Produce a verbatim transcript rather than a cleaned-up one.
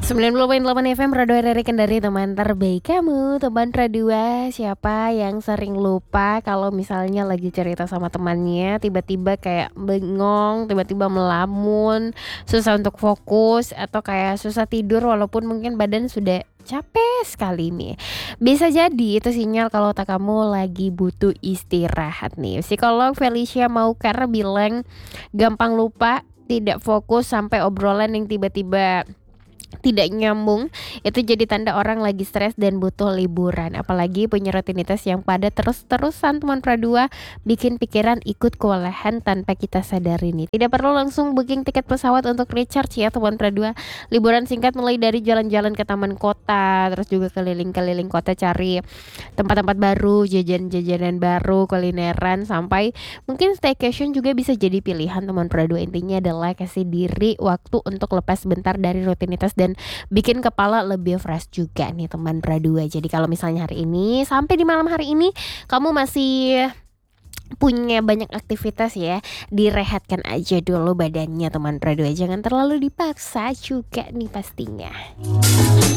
sembilan puluh koma delapan F M Radio R R I Kendari, teman terbaik kamu. Teman Radua, siapa yang sering lupa kalau misalnya lagi cerita sama temannya tiba-tiba kayak bengong, tiba-tiba melamun, susah untuk fokus, atau kayak susah tidur walaupun mungkin badan sudah capek sekali nih. Bisa jadi itu sinyal kalau otak kamu lagi butuh istirahat nih. Psikolog Felicia Maukar bilang gampang lupa, tidak fokus, sampai obrolan yang tiba-tiba tidak nyambung itu jadi tanda orang lagi stres dan butuh liburan. Apalagi punya rutinitas yang padat terus-terusan, teman Pradua, bikin pikiran ikut kewalahan tanpa kita sadari nih. Tidak perlu langsung booking tiket pesawat untuk recharge ya teman Pradua. Liburan singkat mulai dari jalan-jalan ke taman kota, terus juga keliling-keliling kota cari tempat-tempat baru, jajan-jajanan baru, kulineran, sampai mungkin staycation juga bisa jadi pilihan teman Pradua. Intinya adalah kasih diri waktu untuk lepas bentar dari rutinitas dan bikin kepala lebih fresh juga nih teman Pradua. Jadi kalau misalnya hari ini sampai di malam hari ini kamu masih punya banyak aktivitas ya, direhatkan aja dulu badannya teman Pradua. Jangan terlalu dipaksa juga nih pastinya.